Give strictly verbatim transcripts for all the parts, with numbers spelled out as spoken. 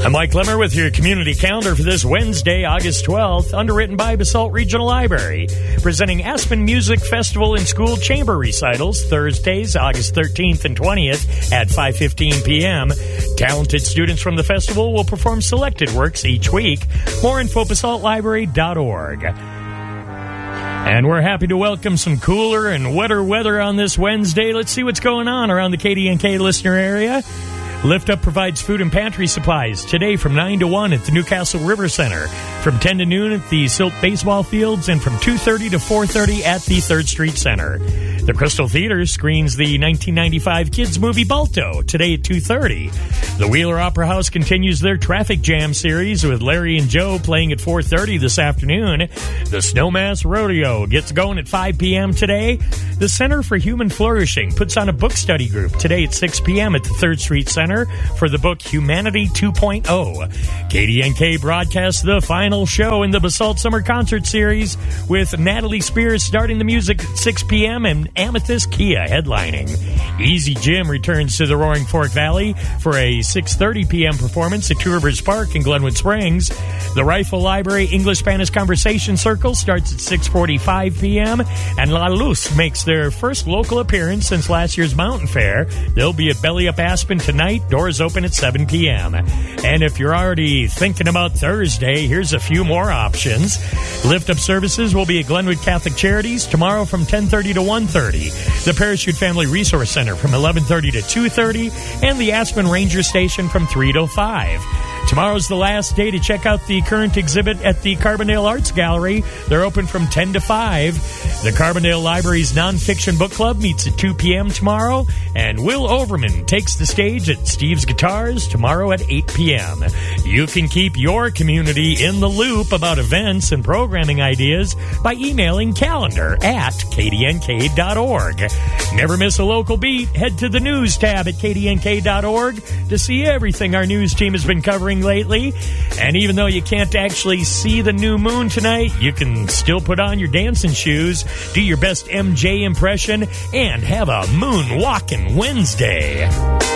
I'm Mike Lemmer with your community calendar for this Wednesday, August twelfth, underwritten by Basalt Regional Library. Presenting Aspen Music Festival and School Chamber Recitals, Thursdays, August thirteenth and twentieth at five fifteen p.m. Talented students from the festival will perform selected works each week. More info, basalt library dot org. And we're happy to welcome some cooler and wetter weather on this Wednesday. Let's see what's going on around the K D N K listener area. Lift Up provides food and pantry supplies today from nine to one at the Newcastle River Center, from ten to noon at the Silt Baseball Fields, and from two thirty to four thirty at the third Street Center. The Crystal Theater screens the nineteen ninety-five kids movie Balto today at two thirty. The Wheeler Opera House continues their Traffic Jam series with Larry and Joe playing at four thirty this afternoon. The Snowmass Rodeo gets going at five p.m. today. The Center for Human Flourishing puts on a book study group today at six p.m. at the third Street Center for the book Humanity two point oh. K D N K broadcasts the final show in the Basalt Summer Concert Series with Natalie Spears starting the music at six p.m. and Amethyst Kia headlining. Easy Jim returns to the Roaring Fork Valley for a six thirty p.m. performance at Two Rivers Park in Glenwood Springs. The Rifle Library English-Spanish Conversation Circle starts at six forty-five p.m. and La Luz makes their first local appearance since last year's Mountain Fair. They'll be at Belly Up Aspen tonight. Doors open at seven p.m. And if you're already thinking about Thursday, here's a few more options. Lift Up services will be at Glenwood Catholic Charities tomorrow from ten thirty to one thirty. The Parachute Family Resource Center from eleven thirty to two thirty, and the Aspen Ranger Station from three to five. Tomorrow's the last day to check out the current exhibit at the Carbondale Arts Gallery. They're open from ten to five. The Carbondale Library's Nonfiction Book Club meets at two p.m. tomorrow, and Will Overman takes the stage at Steve's Guitars tomorrow at eight p.m. You can keep your community in the loop about events and programming ideas by emailing calendar at k d n k dot org. Never miss a local beat. Head to the news tab at k d n k dot org to see everything our news team has been covering lately. And even though you can't actually see the new moon tonight, you can still put on your dancing shoes, do your best M J impression, and have a moon-walking Wednesday.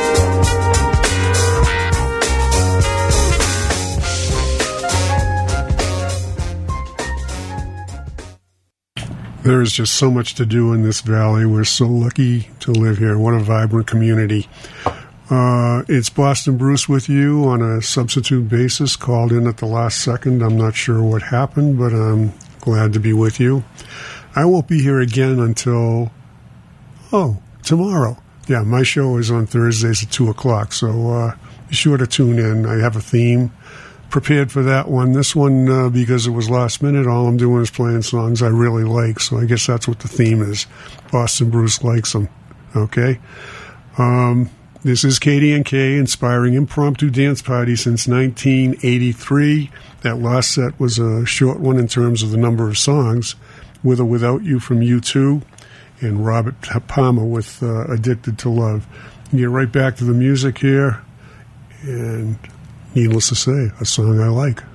There is just so much to do in this valley. We're so lucky to live here. What a vibrant community. Uh, it's Boston Bruce with you on a substitute basis, called in at the last second. I'm not sure what happened, but I'm glad to be with you. I won't be here again until, oh, tomorrow. Yeah, my show is on Thursdays at two o'clock, so uh, be sure to tune in. I have a theme prepared for that one. This one, uh, because it was last minute, all I'm doing is playing songs I really like, so I guess that's what the theme is. Boston Bruce likes them, okay? Um... This is K D N K, inspiring impromptu dance party since nineteen eighty-three. That last set was a short one in terms of the number of songs, With or Without You from U two, and Robert Palmer with uh, Addicted to Love. Get right back to the music here, and needless to say, a song I like.